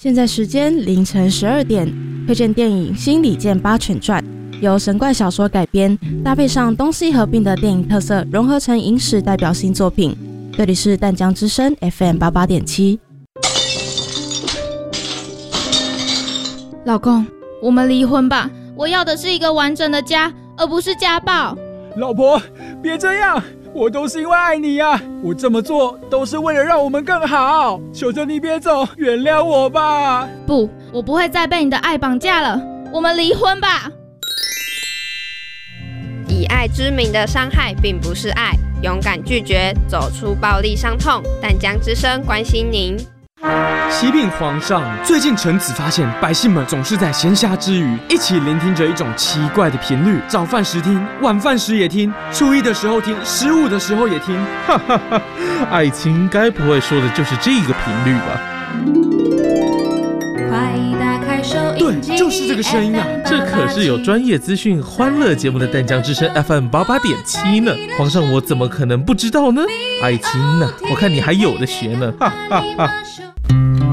现在时间凌晨12点，推荐电影《新李健八犬传》，由神怪小说改编，搭配上东西合并的电影特色，融合成影史代表性作品。这里是淡江之声 FM88.7。 老公，我们离婚吧，我要的是一个完整的家，而不是家暴。 老婆，别这样，我都是因为爱你啊，我这么做都是为了让我们更好，求求你别走，原谅我吧。 不，我不会再被你的爱绑架了，我们离婚吧。 以爱之名的伤害并不是爱，勇敢拒绝，走出暴力伤痛。淡江之声关心您。 启禀皇上，最近臣子发现百姓们总是在闲暇之余一起聆听着一种奇怪的频率，早饭时听，晚饭时也听，初一的时候听，15的时候也听。 哈哈哈，爱情该不会说的就是这个频率吧？ 对，就是这个声音啊！ 这可是有专业资讯、欢乐节目的淡江之声 FM88.7呢。皇上，我怎么可能不知道呢？爱情呢，我看你还有的学呢。哈哈哈。